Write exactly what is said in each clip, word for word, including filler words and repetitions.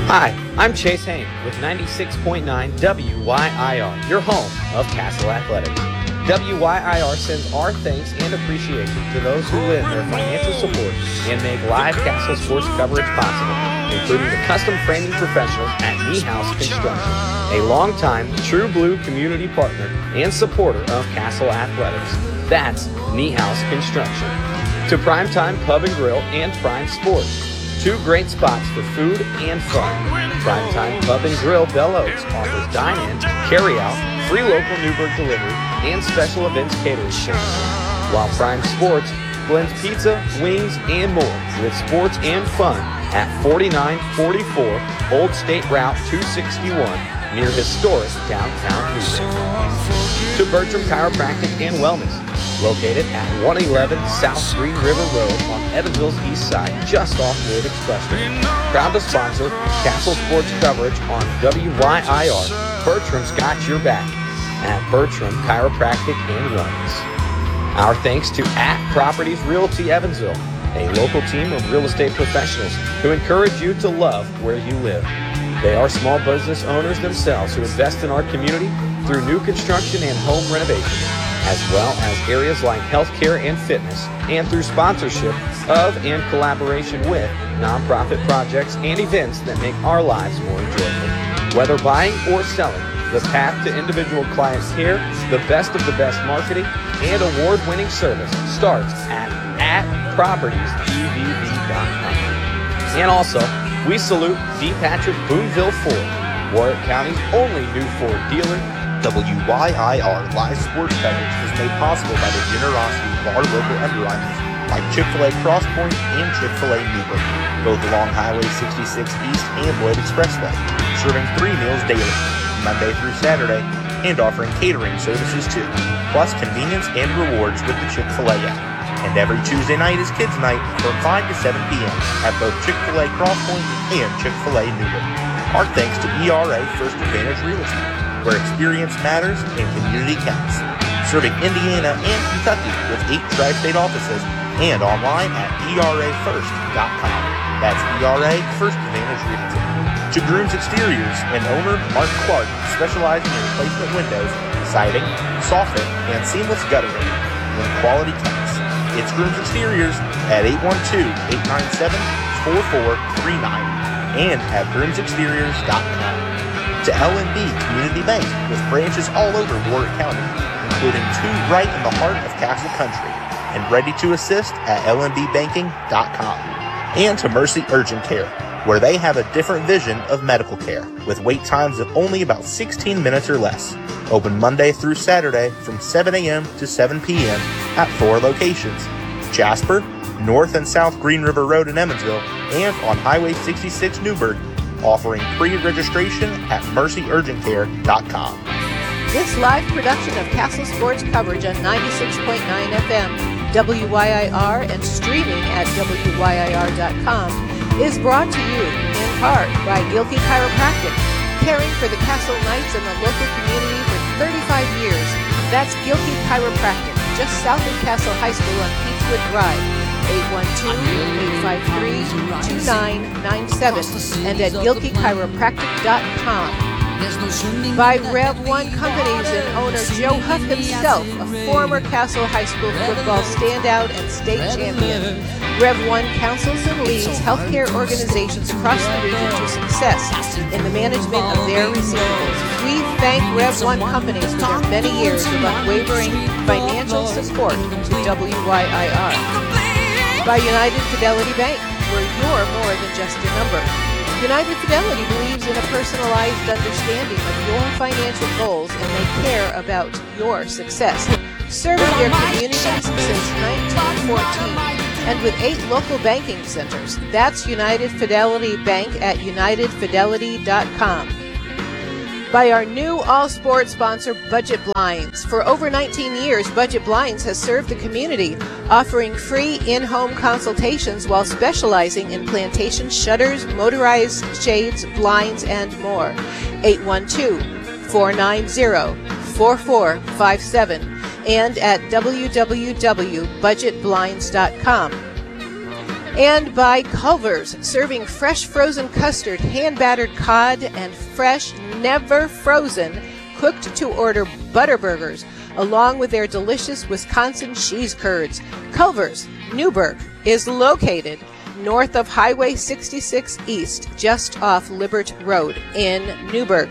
Hi, I'm Chase Hain with ninety-six point nine W Y I R, your home of Castle Athletics. W Y I R sends our thanks and appreciation to those who lend their financial support and make live Castle sports coverage possible, including the custom framing professionals at Niehaus Construction, a longtime True Blue community partner and supporter of Castle Athletics. That's Niehaus Construction. To Primetime Pub and Grill and Prime Sports, two great spots for food and fun. Primetime Pub and Grill Bell Oaks offers dine-in, carry-out, free local Newburgh delivery, and special events catering services. While Prime Sports blends pizza, wings, and more with sports and fun at forty-nine forty-four Old State Route two sixty-one near historic downtown Newburgh. To Bertram Chiropractic and Wellness, located at one eleven South Green River Road on Evansville's east side, just off Lloyd Expressway. Proud to sponsor Castle Sports coverage on W Y I R. Bertram's got your back at Bertram Chiropractic and Wellness. Our thanks to At Properties Realty Evansville, a local team of real estate professionals who encourage you to love where you live. They are small business owners themselves who invest in our community through new construction and home renovation, as well as areas like healthcare and fitness, and through sponsorship of and collaboration with nonprofit projects and events that make our lives more enjoyable. Whether buying or selling, the path to individual client care, the best of the best marketing, and award-winning service starts at at properties e v v dot com. And also, we salute D. Patrick Boonville Ford, Warwick County's only new Ford dealer. W Y I R live sports coverage is made possible by the generosity of our local underwriters like Chick-fil-A Crosspoint and Chick-fil-A Newburgh, both along Highway sixty-six East and Lloyd Expressway, serving three meals daily, Monday through Saturday, and offering catering services too, plus convenience and rewards with the Chick-fil-A app. And every Tuesday night is Kids Night from five to seven p.m. at both Chick-fil-A Crosspoint and Chick-fil-A Newburgh. Our thanks to E R A First Advantage Realty, where experience matters and community counts. Serving Indiana and Kentucky with eight tri-state offices and online at E R A first dot com. That's E R A First Advantage Realty. To Grooms Exteriors and owner Mark Clark, specializing in replacement windows, siding, soffit, and seamless guttering. When quality counts, it's Grooms Exteriors at eight one two, eight nine seven, four four three nine and at grooms exteriors dot com. To L N B Community Bank with branches all over Warwick County, including two right in the heart of Castle Country, and ready to assist at L N B banking dot com. And to Mercy Urgent Care, where they have a different vision of medical care, with wait times of only about sixteen minutes or less. Open Monday through Saturday from seven a.m. to seven p.m. at four locations: Jasper, North and South Green River Road in Evansville, and on Highway sixty-six Newburgh, offering pre-registration at mercy urgent care dot com. This live production of Castle Sports coverage on ninety-six point nine F M, W Y I R, and streaming at W Y I R dot com is brought to you in part by Gilkey Chiropractic, caring for the Castle Knights and the local community for thirty-five years. That's Gilkey Chiropractic, just south of Castle High School on Peachwood Drive. eight one two, eight five three, two nine nine seven and at gilkey chiropractic dot com. By Rev one Companies and owner Joe Huff himself, a former Castle High School football standout and state champion. Rev one counsels and leads healthcare organizations across the region to success in the management of their receivables. We thank Rev one Companies for their many years of unwavering financial support to W Y I R. By United Fidelity Bank, where you're more than just a number. United Fidelity believes in a personalized understanding of your financial goals, and they care about your success. Serving their communities since nineteen fourteen, and with eight local banking centers. That's United Fidelity Bank at united fidelity dot com. By our new all-sport sponsor, Budget Blinds. For over nineteen years, Budget Blinds has served the community, offering free in-home consultations while specializing in plantation shutters, motorized shades, blinds, and more. eight one two, four nine zero, four four five seven and at w w w dot budget blinds dot com. And by Culver's, serving fresh frozen custard, hand-battered cod, and fresh, never frozen, cooked-to-order Butterburgers, along with their delicious Wisconsin cheese curds. Culver's, Newburgh, is located north of Highway sixty-six East, just off Libert Road in Newburgh.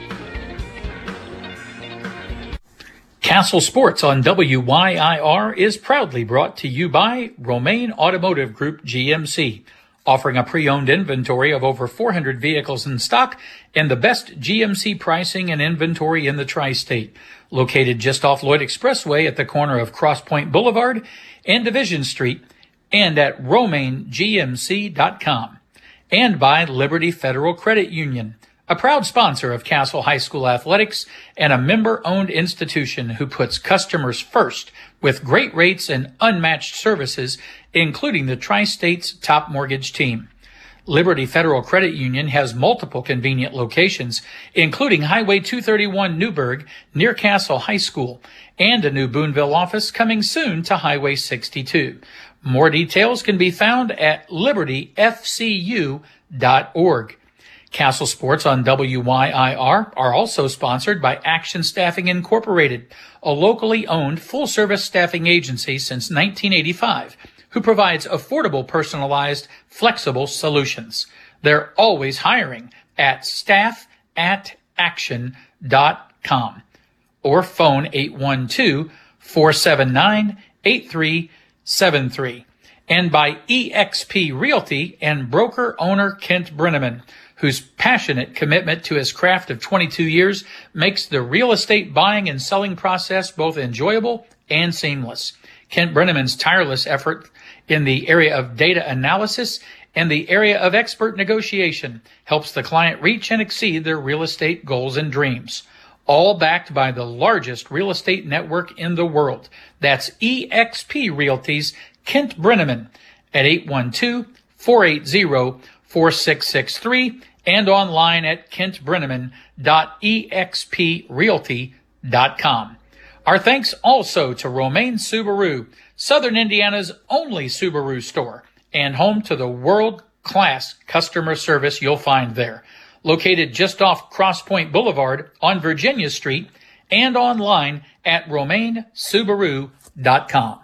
Castle Sports on W Y I R is proudly brought to you by Romaine Automotive Group G M C, offering a pre-owned inventory of over four hundred vehicles in stock and the best G M C pricing and inventory in the tri-state. Located just off Lloyd Expressway at the corner of Cross Point Boulevard and Division Street, and at romaine g m c dot com. And by Liberty Federal Credit Union, a proud sponsor of Castle High School athletics and a member-owned institution who puts customers first with great rates and unmatched services, including the Tri-State's top mortgage team. Liberty Federal Credit Union has multiple convenient locations, including Highway two thirty-one Newburgh near Castle High School, and a new Boonville office coming soon to Highway sixty-two. More details can be found at liberty f c u dot org. Castle Sports on W Y I R are also sponsored by Action Staffing Incorporated, a locally owned full-service staffing agency since nineteen eighty-five, who provides affordable, personalized, flexible solutions. They're always hiring at staff at action dot com or phone eight one two, four seven nine, eight three seven three. And by E X P Realty and broker owner Kent Brenneman, whose passionate commitment to his craft of twenty-two years makes the real estate buying and selling process both enjoyable and seamless. Kent Brenneman's tireless effort in the area of data analysis and the area of expert negotiation helps the client reach and exceed their real estate goals and dreams. All backed by the largest real estate network in the world. That's E X P Realty's Kent Brenneman at eight one two, four eight zero, four six six three and online at kent brenneman dot e x p realty dot com. Our thanks also to Romaine Subaru, Southern Indiana's only Subaru store, and home to the world-class customer service you'll find there. Located just off Cross Point Boulevard on Virginia Street and online at romaine subaru dot com.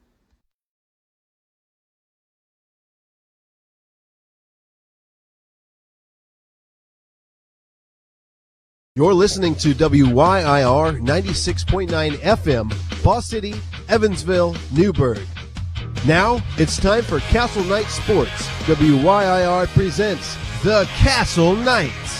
You're listening to W Y I R ninety-six point nine F M, Boss City, Evansville, Newburgh. Now it's time for Castle Knights Sports. W Y I R presents the Castle Knights.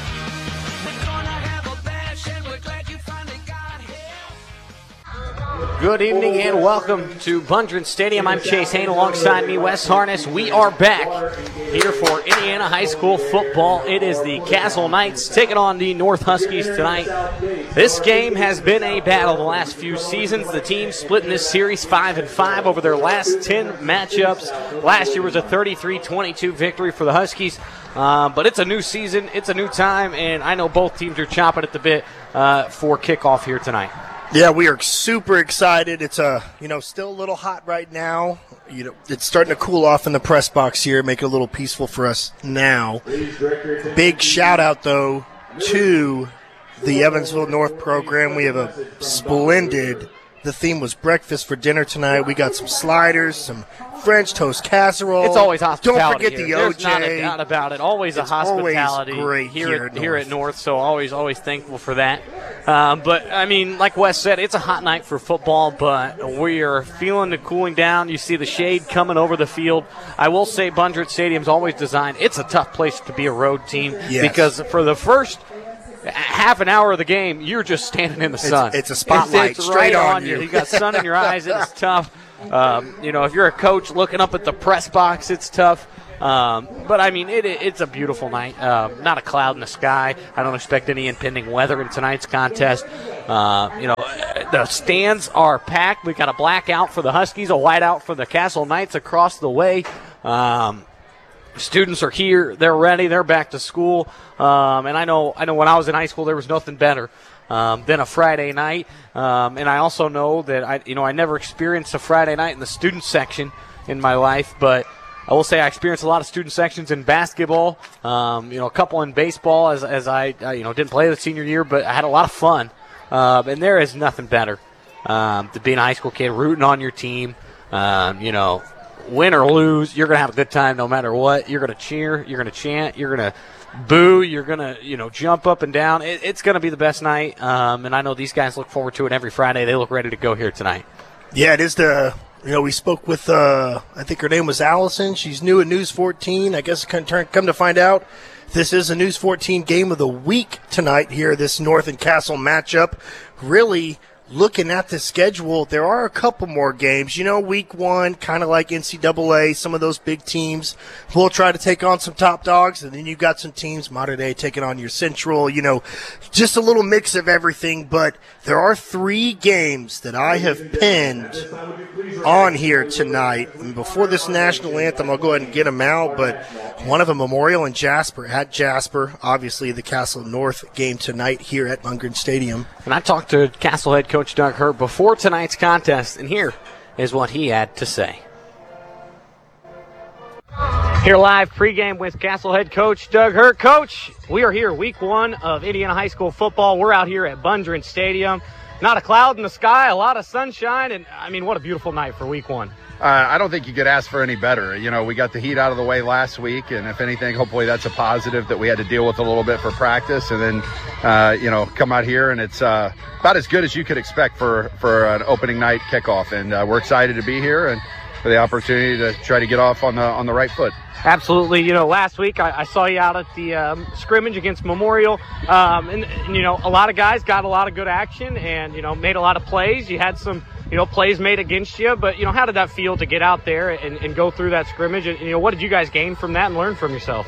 Good evening and welcome to Bundren Stadium. I'm Chase Hain, alongside me, Wes Harness. We are back here for Indiana High School football. It is the Castle Knights taking on the North Huskies tonight. This game has been a battle the last few seasons. The team split in this series five and five over their last ten matchups. Last year was a thirty-three twenty-two victory for the Huskies. Uh, but it's a new season, it's a new time, and I know both teams are chomping at the bit uh, for kickoff here tonight. Yeah, we are super excited. It's a, you know, still a little hot right now. You know, it's starting to cool off in the press box here, make it a little peaceful for us now. Big shout out though to the Evansville North program. We have a splendid. The theme was breakfast for dinner tonight. We got some sliders, some French toast casserole. It's always hospitality. Don't forget here. the O J. There's not a doubt about it. Always it's a hospitality always great here, here at, at here North. at North. So always, always thankful for that. Um, but I mean, like Wes said, it's a hot night for football. But we are feeling the cooling down. You see the shade coming over the field. I will say, Bundren Stadium's always designed. It's a tough place to be a road team yes. because for the first half an hour of the game, you're just standing in the sun. It's, it's a spotlight it's, it's straight right on you. you. You got sun in your eyes. It's tough. Um, you know, if you're a coach looking up at the press box, it's tough. Um, but, I mean, it, it's a beautiful night. Uh, not a cloud in the sky. I don't expect any impending weather in tonight's contest. Uh, you know, the stands are packed. We've got a blackout for the Huskies, a whiteout for the Castle Knights across the way. Um, students are here. They're ready. They're back to school. Um, and I know, I know when I was in high school, there was nothing better Um, than a Friday night, um, and I also know that I, you know, I never experienced a Friday night in the student section in my life, but I will say I experienced a lot of student sections in basketball, um, you know, a couple in baseball as, as I, uh, you know, didn't play the senior year, but I had a lot of fun. Uh, and there is nothing better um, to being a high school kid, rooting on your team. Um, you know, win or lose, you're going to have a good time no matter what. You're going to cheer, you're going to chant, you're going to boo, you're going to, you know, jump up and down. It, it's going to be the best night, um, and I know these guys look forward to it every Friday. They look ready to go here tonight. Yeah, it is the, you know, we spoke with, uh, I think her name was Allison. She's new at News fourteen. I guess come to find out, this is a News fourteen game of the week tonight here, this North and Castle matchup. Really looking at the schedule, there are a couple more games. You know, week one, kind of like N C double A, some of those big teams will try to take on some top dogs, and then you've got some teams, Mater Dei taking on your Central, you know, just a little mix of everything. But there are three games that I have pinned on here tonight. And before this national anthem, I'll go ahead and get them out, but one of them, Memorial and Jasper, at Jasper. Obviously, the Castle North game tonight here at Lundgren Stadium. And I talked to Castle head coach Doug Hurt before tonight's contest, and here is what he had to say. Here live pregame with Castle head coach Doug Hurt. Coach, we are here week one of Indiana High School football. We're out here at Lundgren Stadium. Not a cloud in the sky, a lot of sunshine, and I mean, what a beautiful night for week one. Uh, I don't think you could ask for any better. You know, we got the heat out of the way last week, and if anything, hopefully that's a positive that we had to deal with a little bit for practice, and then, uh, you know, come out here, and it's uh, about as good as you could expect for, for an opening night kickoff, and uh, we're excited to be here and for the opportunity to try to get off on the on the right foot. Absolutely. You know, last week I, I saw you out at the um, scrimmage against Memorial, um, and, and, you know, a lot of guys got a lot of good action and, you know, made a lot of plays. You had some, you know, plays made against you, but, you know, how did that feel to get out there and, and go through that scrimmage? And, you know, what did you guys gain from that and learn from yourself?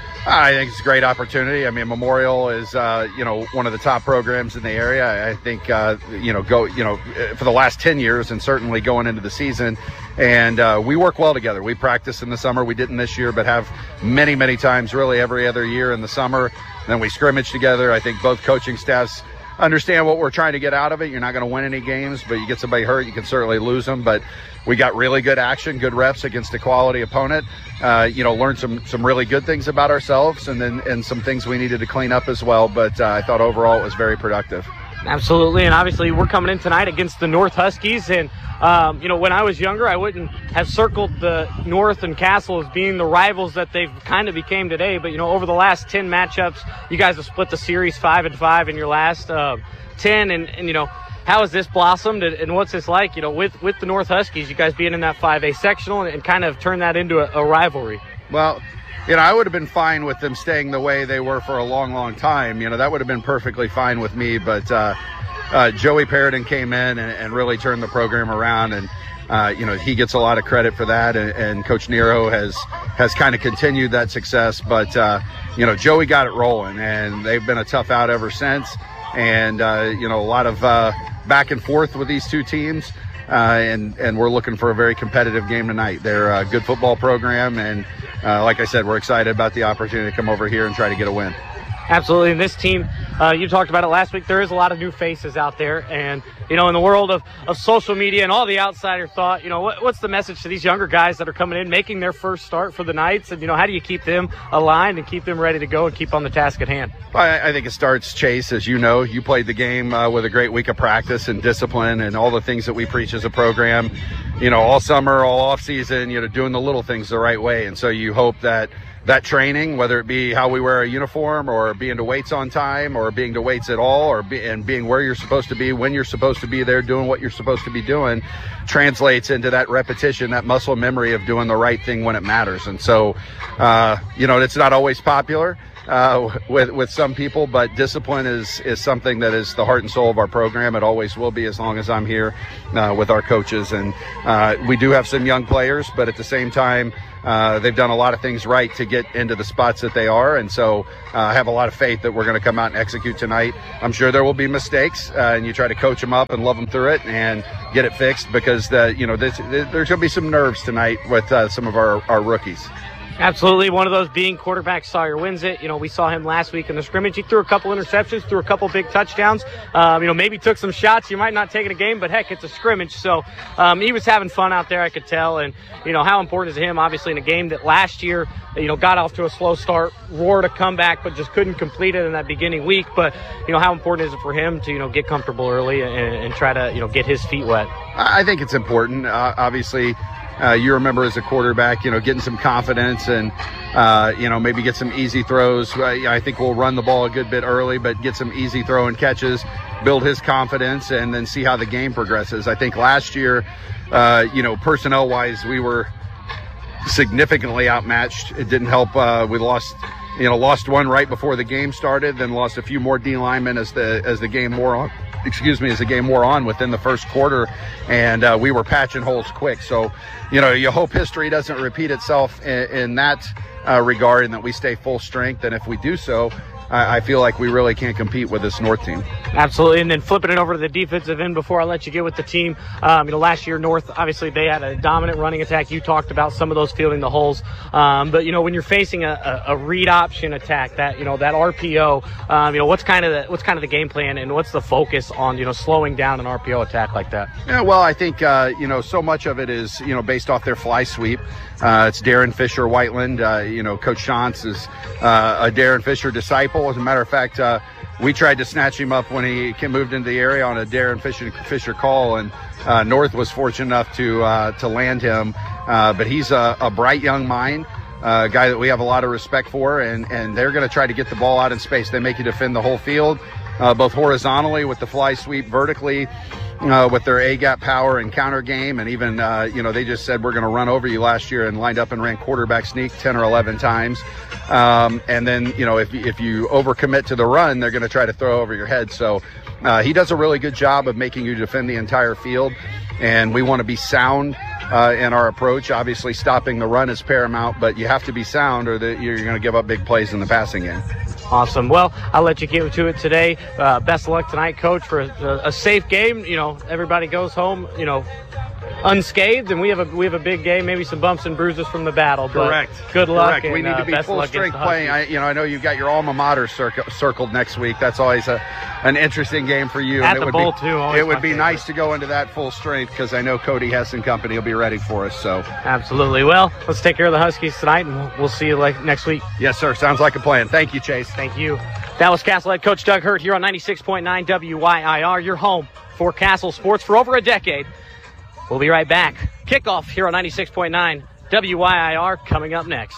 I think it's a great opportunity. I mean, Memorial is, uh, you know, one of the top programs in the area. I think, uh, you know, go, you know, for the last ten years and certainly going into the season. And uh, we work well together. We practice in the summer. We didn't this year, but have many, many times, really every other year in the summer. Then we scrimmage together. I think both coaching staffs understand what we're trying to get out of it. You're not going to win any games, but you get somebody hurt, you can certainly lose them. But we got really good action, good reps against a quality opponent. Uh, you know, learned some some really good things about ourselves, and then and some things we needed to clean up as well. But uh, I thought overall it was very productive. Absolutely, and obviously we're coming in tonight against the North Huskies, and um, you know, when I was younger, I wouldn't have circled the North and Castle as being the rivals that they've kind of became today. But you know, over the last ten matchups, you guys have split the series five and five in your last uh, ten, and, and you know, how has this blossomed, and, and what's this like? You know, with with the North Huskies, you guys being in that five A sectional and, and kind of turn that into a, a rivalry. Well, you know, I would have been fine with them staying the way they were for a long, long time. You know, that would have been perfectly fine with me. But uh, uh, Joey Paradin came in and, and really turned the program around. And, uh, you know, he gets a lot of credit for that. And, and Coach Nero has has kind of continued that success. But, uh, you know, Joey got it rolling, and they've been a tough out ever since. And, uh, you know, a lot of uh, back and forth with these two teams. Uh, and, and we're looking for a very competitive game tonight. They're a good football program, and uh, like I said, we're excited about the opportunity to come over here and try to get a win. Absolutely, and this team, uh, you talked about it last week, there is a lot of new faces out there, and, you know, in the world of, of social media and all the outsider thought, you know, what, what's the message to these younger guys that are coming in, making their first start for the Knights, and, you know, how do you keep them aligned and keep them ready to go and keep on the task at hand? I, I think it starts, Chase, as you know. You played the game uh, with a great week of practice and discipline and all the things that we preach as a program, you know, all summer, all off season, you know, doing the little things the right way, and so you hope that that training, whether it be how we wear a uniform or being to weights on time or being to weights at all, or be, and being where you're supposed to be, when you're supposed to be there, doing what you're supposed to be doing, translates into that repetition, that muscle memory of doing the right thing when it matters. And so, uh, you know, it's not always popular uh, with with some people, but discipline is is something that is the heart and soul of our program. It always will be as long as I'm here uh, with our coaches. And uh, we do have some young players, but at the same time, Uh, they've done a lot of things right to get into the spots that they are, and so uh, I have a lot of faith that we're going to come out and execute tonight. I'm sure there will be mistakes, uh, and you try to coach them up and love them through it and get it fixed, because the, you know this, there's going to be some nerves tonight with uh, some of our, our rookies. Absolutely. One of those being quarterback Sawyer wins it. You know, we saw him last week in the scrimmage. He threw a couple interceptions, threw a couple big touchdowns. Um, you know, maybe took some shots. You might not take it a game, but heck, it's a scrimmage. So um, he was having fun out there, I could tell. And, you know, how important is him, obviously, in a game that last year, you know, got off to a slow start, roared a comeback, but just couldn't complete it in that beginning week. But, you know, how important is it for him to, you know, get comfortable early and, and try to, you know, get his feet wet? I think it's important. Uh, obviously, uh, you remember as a quarterback, you know, getting some confidence and, uh, you know, maybe get some easy throws. Uh, I think we'll run the ball a good bit early, but get some easy throw and catches, build his confidence, and then see how the game progresses. I think last year, uh, you know, personnel-wise, we were significantly outmatched. It didn't help. Uh, we lost, you know, lost one right before the game started, then lost a few more D linemen as the as the game wore on. Excuse me, as the game wore on within the first quarter, and uh, we were patching holes quick. So, you know, you hope history doesn't repeat itself in, in that uh, regard, and that we stay full strength. And if we do so, I, I feel like we really can't compete with this North team. Absolutely. And then flipping it over to the defensive end before I let you get with the team. Um, you know, last year, North, obviously, they had a dominant running attack. You talked about some of those fielding the holes. Um, but, you know, when you're facing a, a, a read option attack, that, you know, that R P O, um, you know, what's kind of the, what's kind of the game plan and what's the focus on, you know, slowing down an R P O attack like that? Yeah, well, I think, uh, you know, so much of it is, you know, based off their fly sweep. Uh, it's Darren Fisher Whiteland. Uh, you know, Coach Shantz is uh, a Darren Fisher disciple. As a matter of fact, uh, we tried to snatch him up when he moved into the area on a Darren Fisher, Fisher call, and uh, North was fortunate enough to uh, to land him. Uh, but he's a, a bright young mind, uh, a guy that we have a lot of respect for, and, and they're going to try to get the ball out in space. They make you defend the whole field, uh, both horizontally with the fly sweep, vertically uh, with their A-gap power and counter game, and even, uh, you know, they just said we're going to run over you last year and lined up and ran quarterback sneak ten or eleven times. Um, and then, you know, if, if you overcommit to the run, they're going to try to throw over your head. So uh, he does a really good job of making you defend the entire field, and we want to be sound uh, in our approach. Obviously, stopping the run is paramount, but you have to be sound or the, you're going to give up big plays in the passing game. Awesome. Well, I'll let you get to it today. Uh, best of luck tonight, Coach, for a, a safe game. You know, everybody goes home, you know, unscathed, and we have a we have a big game, maybe some bumps and bruises from the battle. But correct. Good luck. Correct. And, we need uh, to be best full strength playing. I, you know, I know you've got your alma mater circ- circled next week. That's always a an interesting game for you. At and it the would bowl be, too. Always it would my be favorite. nice to go into that full strength because I know Cody Hess and company will be ready for us. So absolutely. Well, let's take care of the Huskies tonight, and we'll, we'll see you like next week. Yes, sir. Sounds like a plan. Thank you, Chase. Thank you. That was Castle head coach Doug Hurt here on ninety-six point nine W Y I R, your home for Castle sports for over a decade. We'll be right back. Kickoff here on ninety-six point nine W Y I R coming up next.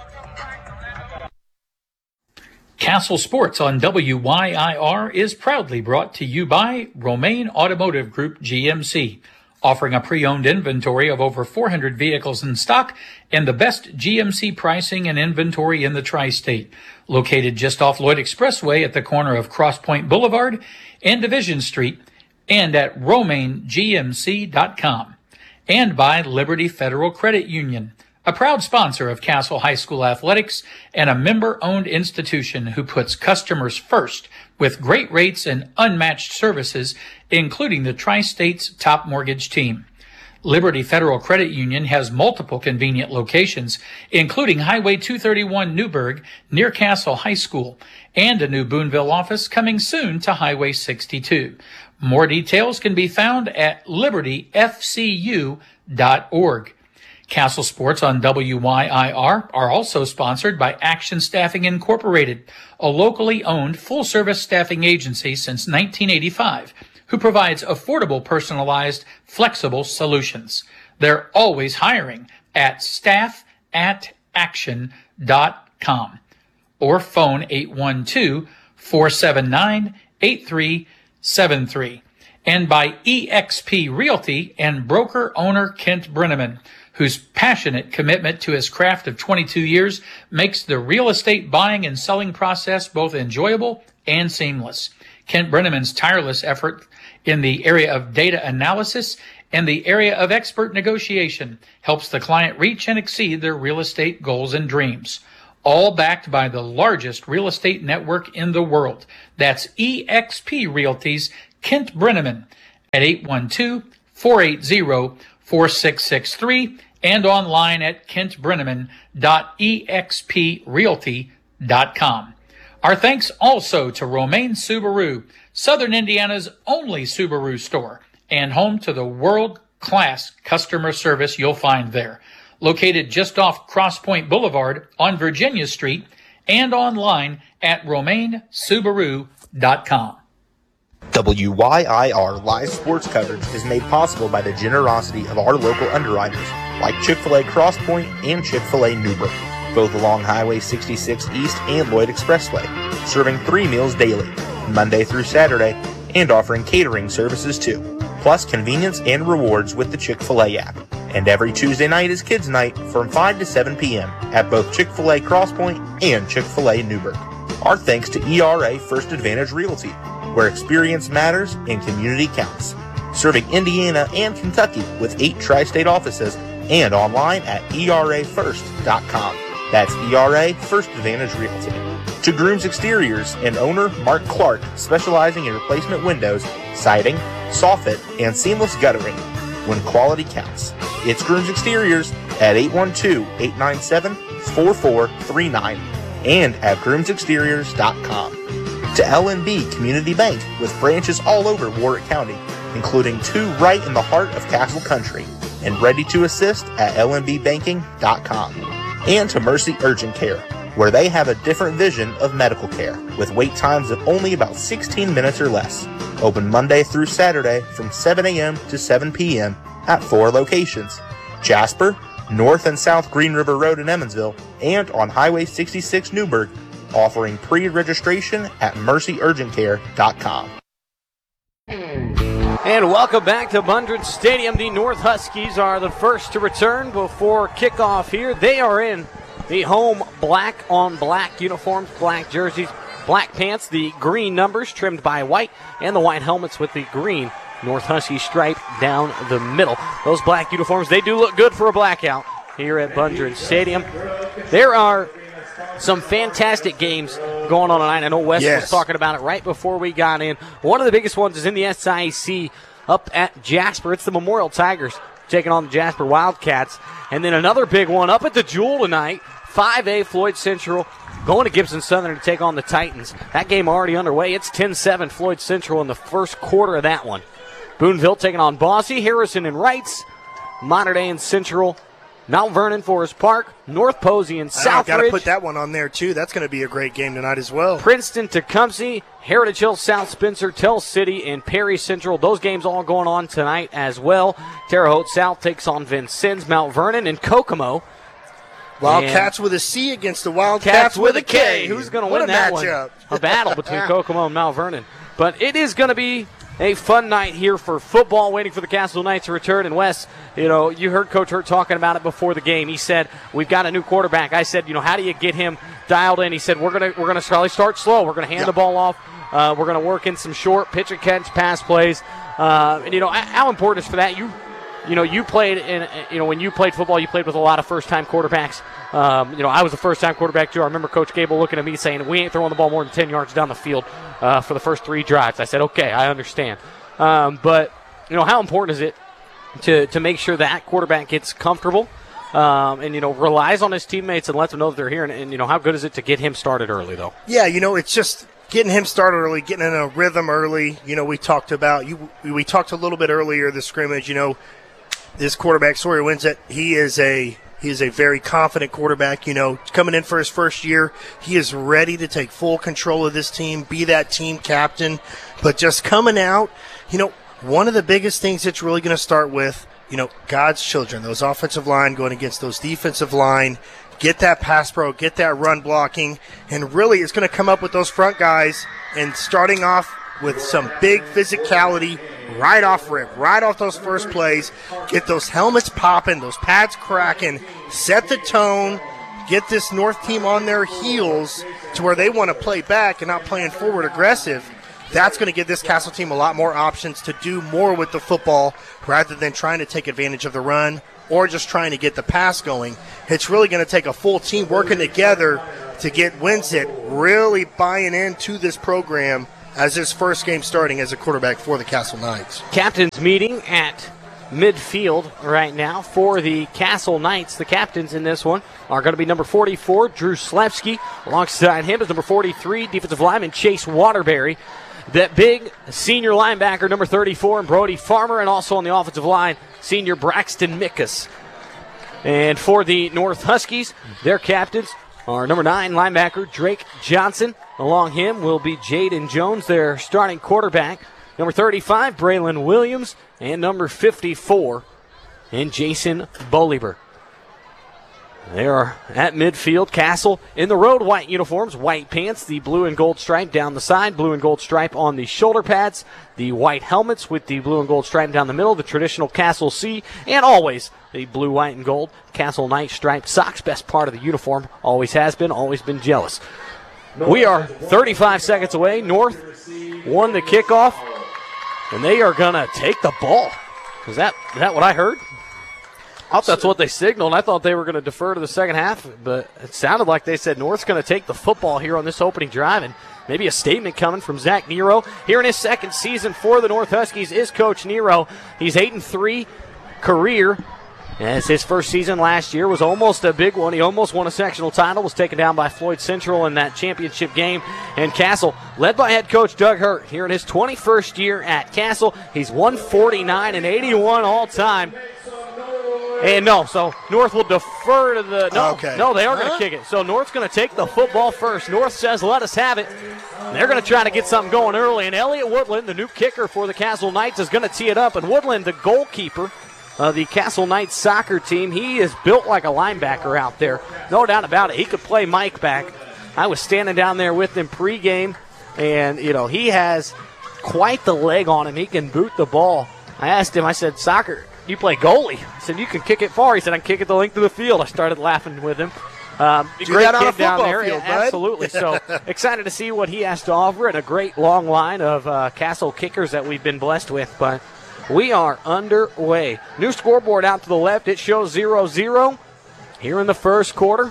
Castle Sports on W Y I R is proudly brought to you by Romaine Automotive Group G M C, offering a pre-owned inventory of over four hundred vehicles in stock and the best G M C pricing and inventory in the tri-state. Located just off Lloyd Expressway at the corner of Cross Point Boulevard and Division Street, and at romaine g m c dot com. And by Liberty Federal Credit Union, a proud sponsor of Castle High School athletics and a member-owned institution who puts customers first with great rates and unmatched services, including the Tri-State's top mortgage team. Liberty Federal Credit Union has multiple convenient locations, including Highway two thirty-one Newburgh near Castle High School, and a new Boonville office coming soon to Highway sixty-two. More details can be found at liberty f c u dot org. Castle Sports on W Y I R are also sponsored by Action Staffing Incorporated, a locally owned full-service staffing agency since nineteen eighty-five, who provides affordable, personalized, flexible solutions. They're always hiring at staff at action dot com or phone eight one two, four seven nine, eight three seven three. And by E X P Realty and broker owner Kent Brenneman, whose passionate commitment to his craft of twenty-two years makes the real estate buying and selling process both enjoyable and seamless. Kent Brenneman's tireless effort in the area of data analysis and the area of expert negotiation helps the client reach and exceed their real estate goals and dreams. All backed by the largest real estate network in the world. That's E X P Realty's Kent Brenneman at eight one two, four eight zero, four six six three and online at kent brenneman dot e x p realty dot com. Our thanks also to Romaine Subaru, Southern Indiana's only Subaru store, and home to the world-class customer service you'll find there. Located just off Cross Point Boulevard on Virginia Street and online at romaine subaru dot com. W Y I R live sports coverage is made possible by the generosity of our local underwriters like Chick-fil-A Cross Point and Chick-fil-A Newburgh, both along Highway sixty-six East and Lloyd Expressway, serving three meals daily, Monday through Saturday, and offering catering services too, plus convenience and rewards with the Chick-fil-A app. And every Tuesday night is Kids Night from five to seven p.m. at both Chick-fil-A Cross Point and Chick-fil-A Newburgh. Our thanks to E R A First Advantage Realty, where experience matters and community counts. Serving Indiana and Kentucky with eight tri-state offices and online at E R A first dot com. That's E R A First Advantage Realty. To Grooms Exteriors and owner Mark Clark, specializing in replacement windows, siding, soffit, and seamless guttering. When quality counts. It's Grooms Exteriors at eight one two, eight nine seven, four four three nine and at grooms exteriors dot com. To L N B Community Bank with branches all over Warwick County, including two right in the heart of Castle Country, and ready to assist at L N B banking dot com. And to Mercy Urgent Care, where they have a different vision of medical care, with wait times of only about sixteen minutes or less. Open Monday through Saturday from seven a.m. to seven p.m. at four locations: Jasper, North and South Green River Road in Emmonsville, and on Highway sixty-six Newburgh, offering pre-registration at mercy urgent care dot com. And welcome back to Bundred Stadium. The North Huskies are the first to return before kickoff here. They are in the home black on black uniforms, black jerseys, black pants, the green numbers trimmed by white, and the white helmets with the green North Husky stripe down the middle. Those black uniforms, they do look good for a blackout here at Bundred Stadium. There are some fantastic games going on tonight. I know Wes yes. was talking about it right before we got in. One of the biggest ones is in the S I C up at Jasper. It's the Memorial Tigers taking on the Jasper Wildcats. And then another big one up at the Jewel tonight, five A Floyd Central going to Gibson Southern to take on the Titans. That game already underway. It's ten seven Floyd Central in the first quarter of that one. Boonville taking on Boise, Harrison and Wrights, Mater Dei and Central, Mount Vernon, Forest Park, North Posey and Southridge. I've got to put that one on there, too. That's going to be a great game tonight as well. Princeton, Tecumseh, Heritage Hill, South Spencer, Tell City, and Perry Central. Those games all going on tonight as well. Terre Haute South takes on Vincennes, Mount Vernon, and Kokomo. Wildcats with a C against the Wildcats Cats with with a a K. K. Who's going to What win a that matchup. one? A battle between Kokomo and Mount Vernon. But it is going to be a fun night here for football, waiting for the Castle Knights to return. And Wes, you know, you heard Coach Hurt talking about it before the game. He said, we've got a new quarterback. I said, you know, how do you get him dialed in? He said, we're going to we're going to probably start slow. We're going to hand yeah. the ball off. Uh, we're going to work in some short pitch and catch pass plays. Uh, and, you know, how important is for that? You You know, you played in, you know, when you played football, you played with a lot of first-time quarterbacks. Um, you know, I was a first-time quarterback, too. I remember Coach Gable looking at me saying, we ain't throwing the ball more than ten yards down the field uh, for the first three drives. I said, okay, I understand. Um, but, you know, how important is it to, to make sure that quarterback gets comfortable um, and, you know, relies on his teammates and lets them know that they're here? And, and, you know, how good is it to get him started early, though? Yeah, you know, it's just getting him started early, getting in a rhythm early. You know, we talked about, you. we talked a little bit earlier, the scrimmage, you know, this quarterback, Sawyer Winsett, he is a he is a very confident quarterback. You know, coming in for his first year, he is ready to take full control of this team, be that team captain. But just coming out, you know, one of the biggest things that's really going to start with, you know, God's children, those offensive line going against those defensive line, get that pass pro, get that run blocking, and really it's going to come up with those front guys and starting off with some big physicality right off rip, right off those first plays, get those helmets popping, those pads cracking, set the tone, get this North team on their heels to where they want to play back and not playing forward aggressive. That's going to give this Castle team a lot more options to do more with the football rather than trying to take advantage of the run or just trying to get the pass going. It's really going to take a full team working together to get Winsett really buying into this program as his first game starting as a quarterback for the Castle Knights. Captain's meeting at midfield right now for the Castle Knights. The captains in this one are going to be number forty-four, Drew Slepsky. Alongside him is number forty-three, defensive lineman Chase Waterbury. That big senior linebacker, number thirty-four, Brody Farmer, and also on the offensive line, senior Braxton Mickus. And for the North Huskies, their captains are number nine linebacker Drake Johnson. Along him will be Jaden Jones, their starting quarterback. Number thirty-five, Braylon Williams, and number fifty-four, and Jason Bolliver. They are at midfield. Castle in the road white uniforms, white pants, the blue and gold stripe down the side, blue and gold stripe on the shoulder pads, the white helmets with the blue and gold stripe down the middle, the traditional Castle C, and always the blue, white, and gold Castle Knight striped socks. Best part of the uniform, always has been, always been jealous. We are thirty-five seconds away. North won the kickoff, and they are going to take the ball. Is that, is that what I heard? I thought that's what they signaled. I thought they were going to defer to the second half, but it sounded like they said North's going to take the football here on this opening drive, and maybe a statement coming from Zach Nero. Here in his second season for the North Huskies is Coach Nero. He's eight and three career. As his first season last year was almost a big one. He almost won a sectional title, was taken down by Floyd Central in that championship game. And Castle, led by head coach Doug Hurt, here in his twenty-first year at Castle. He's one forty-nine and eighty-one all time. And no, so North will defer to the, no, okay. no, they are going to Huh? kick it. So North's going to take the football first. North says, let us have it. And they're going to try to get something going early. And Elliot Woodland, the new kicker for the Castle Knights, is going to tee it up. And Woodland, the goalkeeper of the Castle Knights soccer team, he is built like a linebacker out there. No doubt about it. He could play Mike back. I was standing down there with him pregame, and, you know, he has quite the leg on him. He can boot the ball. I asked him, I said, soccer, you play goalie? I said, you can kick it far. He said, I can kick it the length of the field. I started laughing with him. Um, Do great that on kid a down football there. field, Yeah, bud. absolutely. So excited to see what he has to offer, and a great long line of uh, Castle kickers that we've been blessed with. But we are underway. New scoreboard out to the left. It shows zero zero here in the first quarter.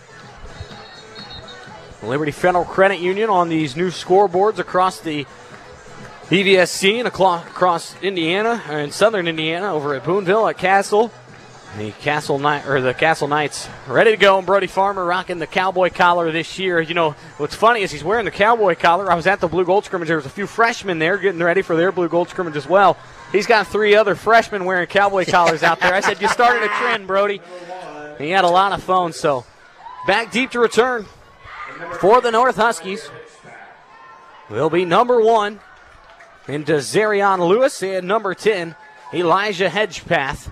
Liberty Federal Credit Union on these new scoreboards across the E V S C and across Indiana, or in southern Indiana, over at Boonville at Castle. The Castle Knight, or the Castle Knights ready to go. And Brody Farmer rocking the cowboy collar this year. You know, what's funny is he's wearing the cowboy collar. I was at the blue gold scrimmage. There was a few freshmen there getting ready for their blue gold scrimmage as well. He's got three other freshmen wearing cowboy collars out there. I said, you started a trend, Brody. He had a lot of phones. So back deep to return for the North Huskies will be number one into Zarion Lewis, and number ten, Elijah Hedgepath.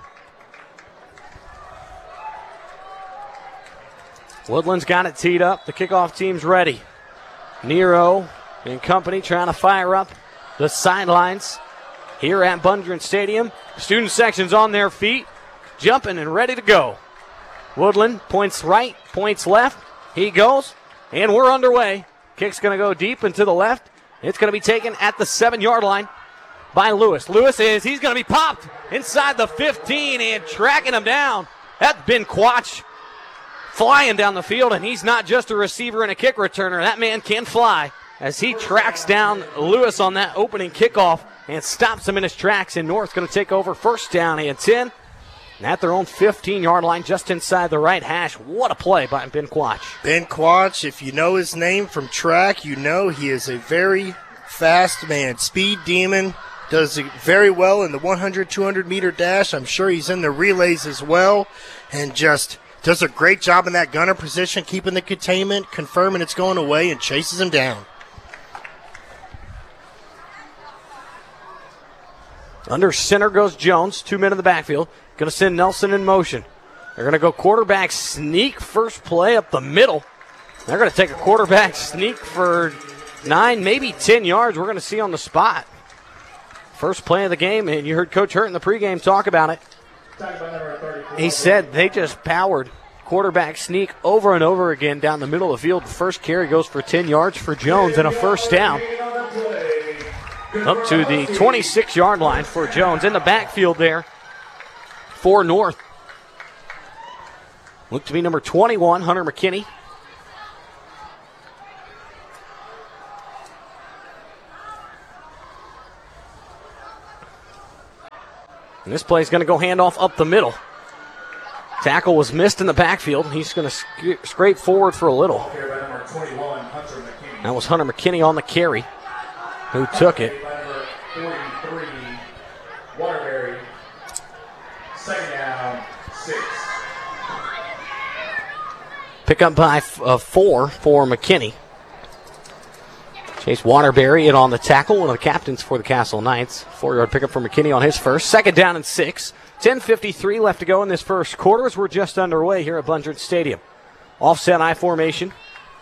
Woodland's got it teed up. The kickoff team's ready. Nero and company trying to fire up the sidelines here at Bundren Stadium. Student section's on their feet, jumping and ready to go. Woodland points right, points left. He goes, and we're underway. Kick's going to go deep and to the left. It's going to be taken at the seven-yard line by Lewis. Lewis is, he's going to be popped inside the fifteen and tracking him down. That's Ben Quach flying down the field, and he's not just a receiver and a kick returner. That man can fly as he tracks down Lewis on that opening kickoff and stops him in his tracks. And North going to take over first down and ten at their own fifteen-yard line just inside the right hash. What a play by Ben Quach. Ben Quach, if you know his name from track, you know he is a very fast man. Speed demon, does it very well in the one hundred, two hundred meter dash. I'm sure he's in the relays as well, and just does a great job in that gunner position, keeping the containment, confirming it's going away, and chases him down. Under center goes Jones, two men in the backfield. Going to send Nelson in motion. They're going to go quarterback sneak first play up the middle. They're going to take a quarterback sneak for nine, maybe ten yards. We're going to see on the spot. First play of the game, and you heard Coach Hurt in the pregame talk about it. He said they just powered quarterback sneak over and over again down the middle of the field. First carry goes for ten yards for Jones and a first down. Up to the twenty-six-yard line for Jones. In the backfield there for North. Look to be number twenty-one, Hunter McKinney. And this play is going to go handoff up the middle. Tackle was missed in the backfield. He's going to sc- scrape forward for a little. That was Hunter McKinney on the carry, who took it. Second down, six. Pick up by f- uh, four for McKinney. Chase Waterbury in on the tackle, one of the captains for the Castle Knights. Four-yard pickup for McKinney on his first. Second down and six. ten fifty-three left to go in this first quarter as we're just underway here at Bundrant Stadium. Offset I formation.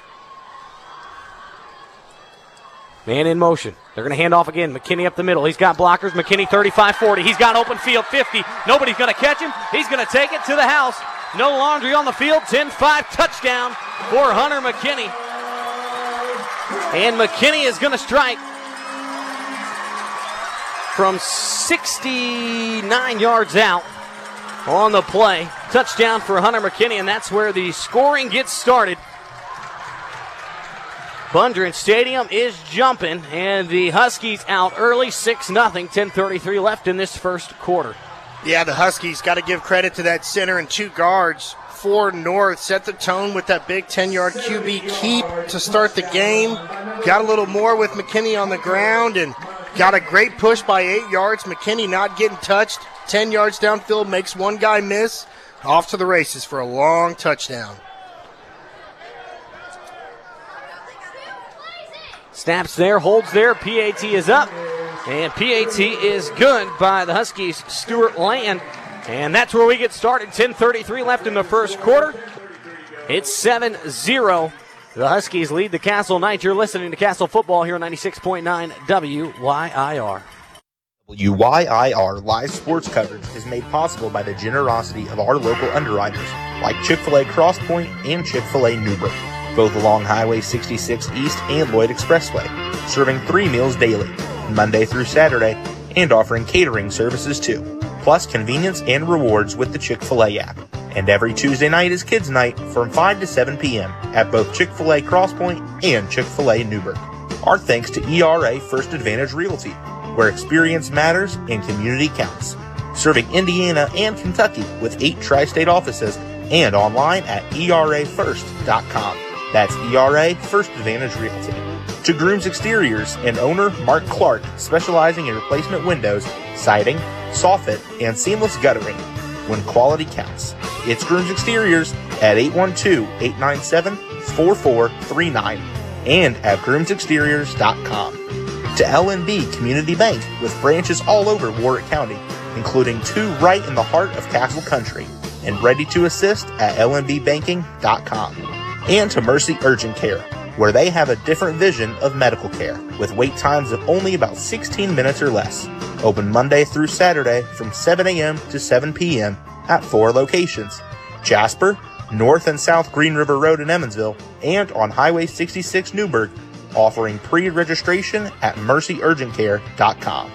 Man in motion. They're going to hand off again. McKinney up the middle. He's got blockers. McKinney thirty-five forty. He's got open field fifty. Nobody's going to catch him. He's going to take it to the house. No laundry on the field. ten five touchdown for Hunter McKinney. And McKinney is going to strike from sixty-nine yards out on the play. Touchdown for Hunter McKinney, and that's where the scoring gets started. Bundrant Stadium is jumping, and the Huskies out early, six nothing, ten thirty-three left in this first quarter. Yeah, the Huskies got to give credit to that center and two guards. For North, set the tone with that big ten-yard Q B keep to start the game. Got a little more with McKinney on the ground and got a great push by eight yards. McKinney not getting touched. ten yards downfield, makes one guy miss. Off to the races for a long touchdown. Snaps there, holds there, P A T is up. And P A T is good by the Huskies, Stuart Land. And that's where we get started. ten thirty-three left in the first quarter. It's seven zero. The Huskies lead the Castle Knights. You're listening to Castle Football here on ninety-six point nine W Y I R. W Y I R live sports coverage is made possible by the generosity of our local underwriters like Chick-fil-A Cross Point and Chick-fil-A Newburgh, both along Highway sixty-six East and Lloyd Expressway, serving three meals daily, Monday through Saturday, and offering catering services too. Plus convenience and rewards with the Chick-fil-A app. And every Tuesday night is Kids Night from five to seven p.m. at both Chick-fil-A Cross Point and Chick-fil-A Newburgh. Our thanks to E R A First Advantage Realty, where experience matters and community counts. Serving Indiana and Kentucky with eight tri-state offices and online at E R A first dot com. That's E R A First Advantage Realty. To Grooms Exteriors and owner Mark Clark, specializing in replacement windows, siding, soffit, and seamless guttering. When quality counts. It's Grooms Exteriors at eight one two, eight nine seven, four four three nine and at grooms exteriors dot com. To L N B Community Bank with branches all over Warwick County, including two right in the heart of Castle Country, and ready to assist at L N B banking dot com. And to Mercy Urgent Care, where they have a different vision of medical care, with wait times of only about sixteen minutes or less. Open Monday through Saturday from seven a.m. to seven p.m. at four locations: Jasper, North and South Green River Road in Emmonsville, and on Highway sixty-six Newburgh, offering pre-registration at mercy urgent care dot com.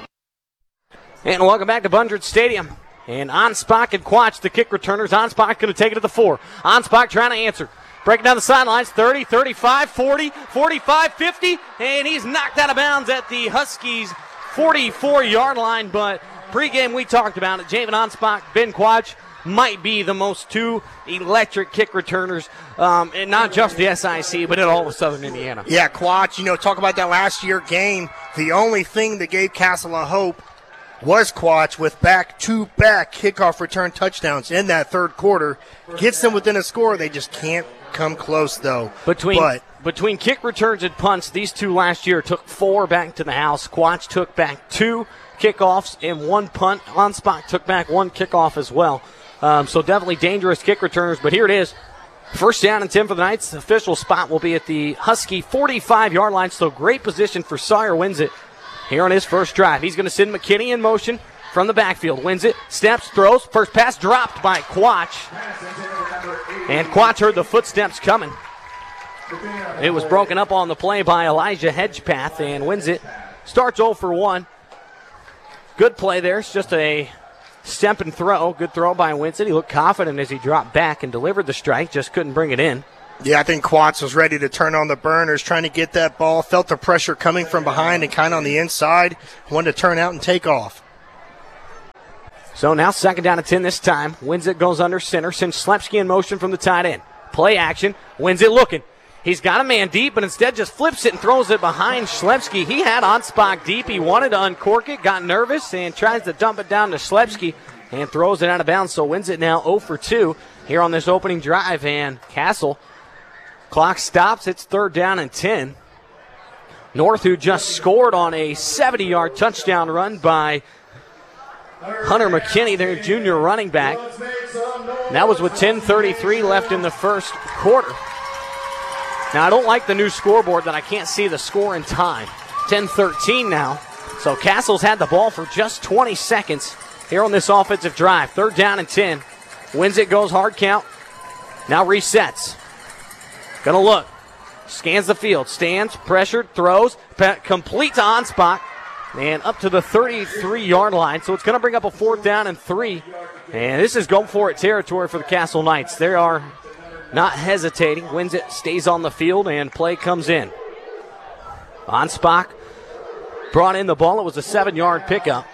And welcome back to Bundrant Stadium. And Anspach and Quatch, the kick returners. Anspach going to take it to the four. Anspach trying to answer. Breaking down the sidelines, thirty, thirty-five, forty, forty-five, fifty, and he's knocked out of bounds at the Huskies' forty-four-yard line. But pregame we talked about it. Javen Anspach, Ben Quatch might be the most two electric kick returners, um, and not just the S I C, but in all of Southern Indiana. Yeah, Quatch, you know, talk about that last year game. The only thing that gave Castle a hope was Quatch with back-to-back kickoff return touchdowns in that third quarter. Gets them within a score. They just can't come close, though. Between but, between kick returns and punts, these two last year took four back to the house. Quatch took back two kickoffs and one punt. Anspach took back one kickoff as well. Um, so definitely dangerous kick returners, but here it is. First down and ten for the Knights. The official spot will be at the Husky forty-five-yard line, so great position for Sawyer Winsett here on his first drive. He's going to send McKinney in motion from the backfield. Wins it, steps, throws. First pass dropped by Quatch. And Quatch heard the footsteps coming. It was broken up on the play by Elijah Hedgepath, and Winsett starts oh for one. Good play there. It's just a step and throw. Good throw by Winsett. He looked confident as he dropped back and delivered the strike, just couldn't bring it in. Yeah, I think Quatch was ready to turn on the burners, trying to get that ball, felt the pressure coming from behind and kind of on the inside, wanted to turn out and take off. So now second down and ten this time. Winzit goes under center, sends Slepsky in motion from the tight end. Play action. Winzit looking. He's got a man deep, but instead just flips it and throws it behind Slepsky. He had Anspach deep. He wanted to uncork it, got nervous, and tries to dump it down to Slepsky and throws it out of bounds. So Winzit now oh for two here on this opening drive. And Castle, clock stops. It's third down and ten. North, who just scored on a seventy-yard touchdown run by Hunter McKinney, their junior running back. And that was with ten thirty-three left in the first quarter. Now, I don't like the new scoreboard that I can't see the score in time. ten thirteen now. So Castle's had the ball for just twenty seconds here on this offensive drive. Third down and ten. Winzit goes hard count. Now resets. Gonna look. Scans the field. Stands, pressured, throws. Pe- complete to Anspach. And up to the thirty-three-yard line. So it's going to bring up a fourth down and three. And this is go-for-it territory for the Castle Knights. They are not hesitating. Winzit stays on the field, and play comes in. Anspach brought in the ball. It was a seven-yard pickup.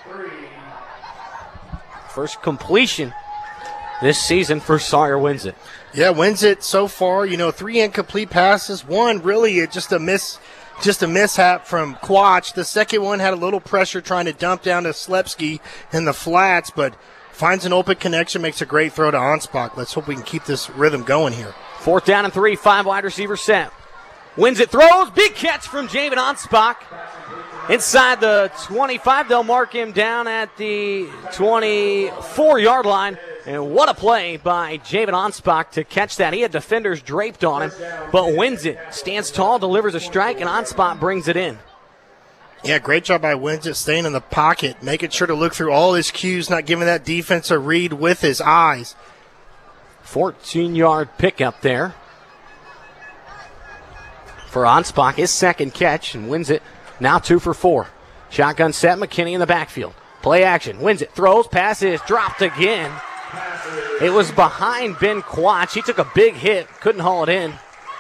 First completion this season for Sawyer Winzit. Yeah, Winzit so far, you know, three incomplete passes. One really just a miss, just a mishap from Quach. The second one had a little pressure trying to dump down to Slepsky in the flats, but finds an open connection, makes a great throw to Anspach. Let's hope we can keep this rhythm going here. Fourth down and three, five wide receiver set. Winzit throws, big catch from Javen Anspach. Inside the twenty-five, they'll mark him down at the twenty-four-yard line. And what a play by Javen Anspach to catch that. He had defenders draped on him, but Winzit stands tall, delivers a strike, and Anspach brings it in. Yeah, great job by Winzit staying in the pocket, making sure to look through all his cues, not giving that defense a read with his eyes. fourteen-yard pickup there for Anspach, his second catch, and Winzit now two for four. Shotgun set, McKinney in the backfield. Play action. Winzit throws, pass is dropped again. It was behind Ben Quach. He took a big hit, couldn't haul it in.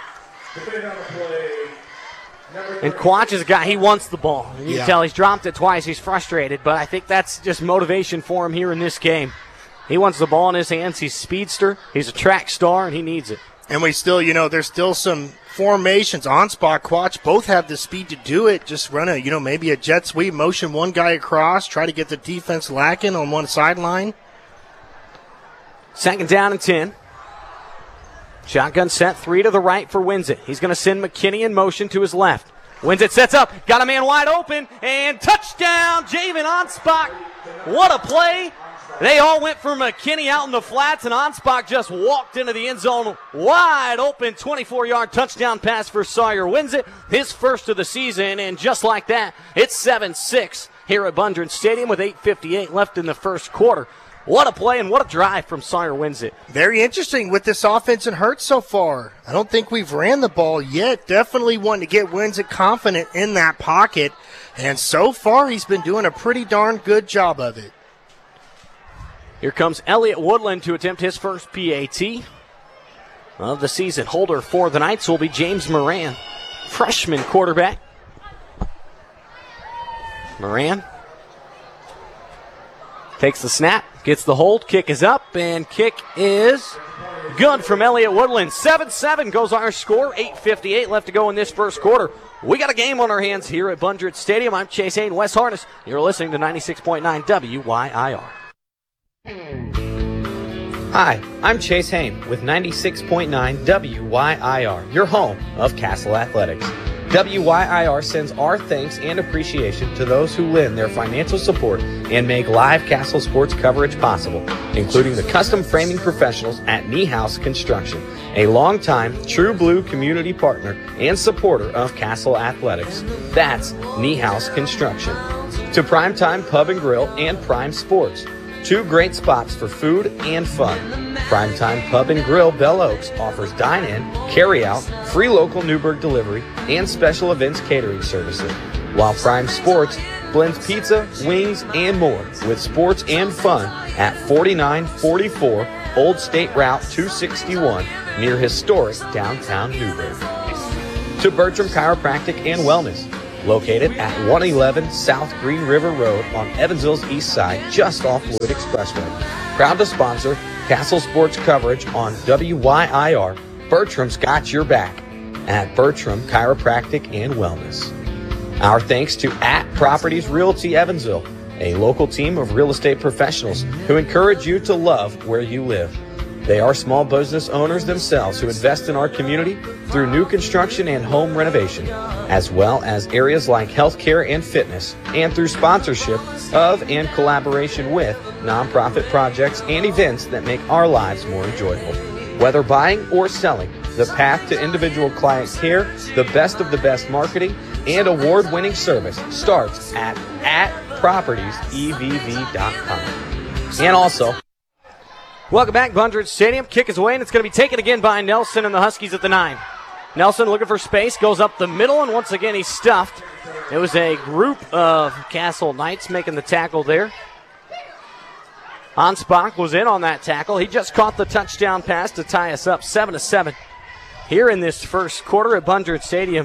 And Quach is a guy, he wants the ball. You yeah. can tell he's dropped it twice. He's frustrated, but I think that's just motivation for him here in this game. He wants the ball in his hands. He's a speedster. He's a track star, and he needs it. And we still, you know, there's still some formations. Anspach, Quach both have the speed to do it. Just run a, you know, maybe a jet sweep, motion one guy across, try to get the defense lacking on one sideline. Second down and ten. Shotgun set, three to the right for Winzit. He's going to send McKinney in motion to his left. Winzit sets up, got a man wide open, and touchdown, Javen Anspach. What a play. They all went for McKinney out in the flats, and Anspach just walked into the end zone wide open. twenty-four-yard touchdown pass for Sawyer Winzit, his first of the season, and just like that, it's seven six here at Bundren Stadium with eight fifty-eight left in the first quarter. What a play and what a drive from Sawyer Winzit. Very interesting with this offense and Hurts so far. I don't think we've ran the ball yet. Definitely wanting to get Winzit confident in that pocket. And so far, he's been doing a pretty darn good job of it. Here comes Elliott Woodland to attempt his first P A T of the season. Holder for the Knights will be James Moran, freshman quarterback. Moran takes the snap, gets the hold, kick is up, and kick is good from Elliott Woodland. seven seven goes our score, eight fifty-eight left to go in this first quarter. We got a game on our hands here at Bundren Stadium. I'm Chase Hayden, Wes Harness. You're listening to ninety-six point nine W Y I R. Hi, I'm Chase Hain with ninety-six point nine W Y I R, your home of Castle Athletics. W Y I R sends our thanks and appreciation to those who lend their financial support and make live Castle sports coverage possible, including the custom framing professionals at Niehaus Construction, a longtime True Blue community partner and supporter of Castle Athletics. That's Niehaus Construction. To Primetime Pub and Grill and Prime Sports, two great spots for food and fun. Primetime Pub and Grill Bell Oaks offers dine-in, carry-out, free local Newburgh delivery, and special events catering services. While Prime Sports blends pizza, wings, and more with sports and fun at forty-nine forty-four Old State Route two sixty-one near historic downtown Newburgh. To Bertram Chiropractic and Wellness, Located at one eleven South Green River Road on Evansville's east side, just off Wood Expressway. Proud to sponsor Castle Sports coverage on W Y I R. Bertram's got your back at Bertram Chiropractic and Wellness. Our thanks to At Properties Realty Evansville, a local team of real estate professionals who encourage you to love where you live. They are small business owners themselves who invest in our community through new construction and home renovation, as well as areas like healthcare and fitness, and through sponsorship of and collaboration with nonprofit projects and events that make our lives more enjoyable. Whether buying or selling, the path to individual client care, the best of the best marketing, and award-winning service starts at at properties e v v dot com. And also, welcome back, Bundred Stadium. Kick is away, and it's going to be taken again by Nelson and the Huskies at the nine. Nelson looking for space, goes up the middle, and once again he's stuffed. It was a group of Castle Knights making the tackle there. Anspach was in on that tackle. He just caught the touchdown pass to tie us up seven to seven here in this first quarter at Bundred Stadium.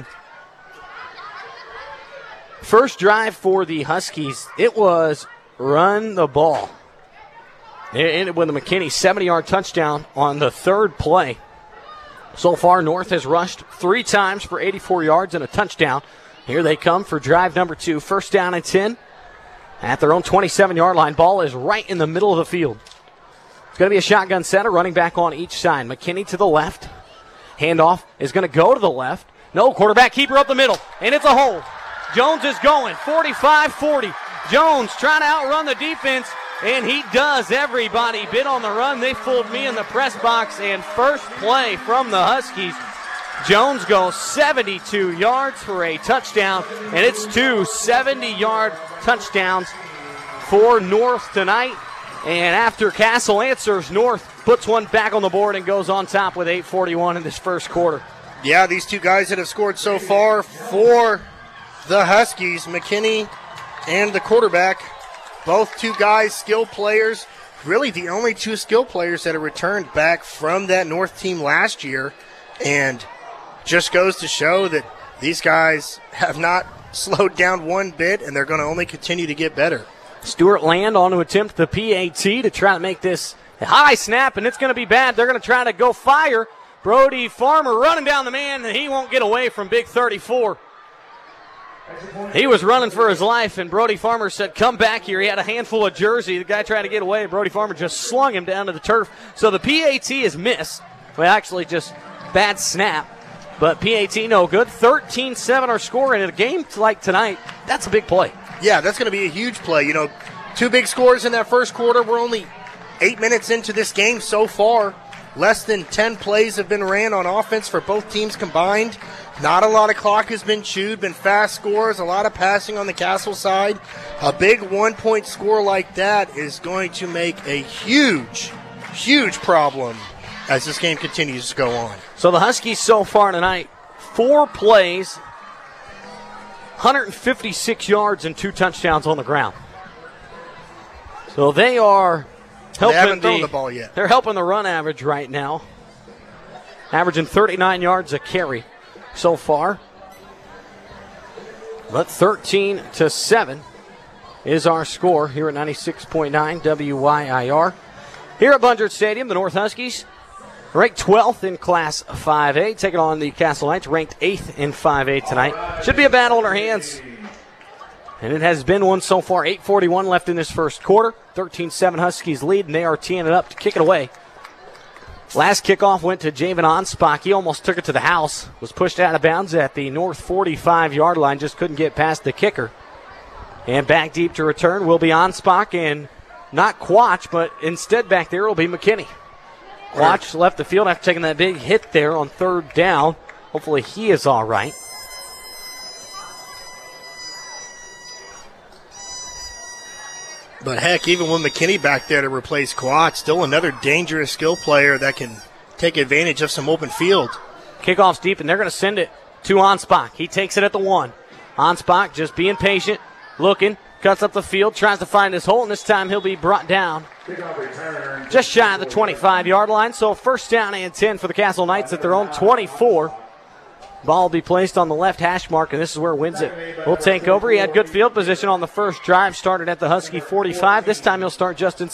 First drive for the Huskies, it was run the ball. It ended with a McKinney seventy-yard touchdown on the third play. So far, North has rushed three times for eighty-four yards and a touchdown. Here they come for drive number two. First down and ten at their own twenty-seven-yard line. Ball is right in the middle of the field. It's going to be a shotgun center, running back on each side. McKinney to the left. Handoff is going to go to the left. No, quarterback keeper up the middle, and it's a hold. Jones is going, forty-five forty. Jones trying to outrun the defense, and he does. Everybody bit on the run. They fooled me in the press box, and first play from the Huskies. Jones goes seventy-two yards for a touchdown, and it's two seventy-yard touchdowns for North tonight. And after Castle answers, North puts one back on the board and goes on top with eight forty-one in this first quarter. Yeah, these two guys that have scored so far for the Huskies, McKinney and the quarterback, both two guys, skill players, really the only two skill players that have returned back from that North team last year, and just goes to show that these guys have not slowed down one bit, and they're going to only continue to get better. Stuart Land on to attempt the P A T to try to make this a high snap, and it's going to be bad. They're going to try to go fire. Brody Farmer running down the man, and he won't get away from Big thirty-four. He was running for his life, and Brody Farmer said, come back here. He had a handful of jersey. The guy tried to get away. Brody Farmer just slung him down to the turf. So the P A T is missed. Well, actually just bad snap. But P A T no good. thirteen seven our score, and in a game like tonight, that's a big play. Yeah, that's going to be a huge play. You know, two big scores in that first quarter. We're only eight minutes into this game so far. Less than ten plays have been ran on offense for both teams combined. Not a lot of clock has been chewed, been fast scores, a lot of passing on the Castle side. A big one-point score like that is going to make a huge, huge problem as this game continues to go on. So the Huskies so far tonight, four plays, one hundred fifty-six yards and two touchdowns on the ground. So they are helping they haven't thrown the, the ball yet. They're helping the run average right now, averaging thirty-nine yards a carry so far. But thirteen to seven is our score here at ninety-six point nine W Y I R. Here at Bundred Stadium, the North Huskies ranked twelfth in Class five A, taking on the Castle Knights, ranked eighth in five A tonight. Should be a battle in our hands, and it has been one so far. eight forty-one left in this first quarter. thirteen seven Huskies lead, and they are teeing it up to kick it away. Last kickoff went to Javen Anspach. He almost took it to the house. Was pushed out of bounds at the North forty-five-yard line. Just couldn't get past the kicker. And back deep to return will be Anspach, and not Quach, but instead back there will be McKinney. Quach left the field after taking that big hit there on third down. Hopefully he is all right. But heck, even with McKinney back there to replace Quach, still another dangerous skill player that can take advantage of some open field. Kickoff's deep, and they're going to send it to Anspach. He takes it at the one. Anspach just being patient, looking, cuts up the field, tries to find his hole, and this time he'll be brought down just shy of the twenty-five-yard line. So first down and ten for the Castle Knights at their own twenty-four. Ball will be placed on the left hash mark, and this is where Winsett will take over. He had good field position on the first drive, started at the Husky forty-five. This time he'll start just inside